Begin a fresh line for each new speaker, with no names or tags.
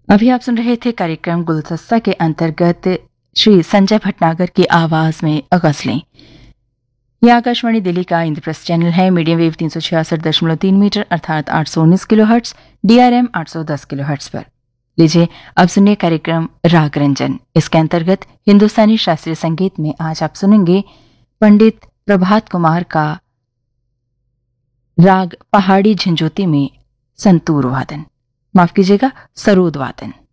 अभी आप सुन रहे थे कार्यक्रम गुलदस्ता के अंतर्गत श्री संजय भटनागर की आवाज में गजलें। यह आकाशवाणी दिल्ली का इंद्रप्रस्थ चैनल है। मीडियम वेव 366.3 मीटर अर्थात 819 किलोहर्ट्ज, DRM 810 किलोहर्ट्ज पर। लीजिए अब सुनिए कार्यक्रम राग रंजन। इसके अंतर्गत हिंदुस्तानी शास्त्रीय संगीत में आज आप सुनेंगे पंडित प्रभात कुमार का राग पहाड़ी झंझोती में संतूर वादन, माफ कीजिएगा, सरोद वादन।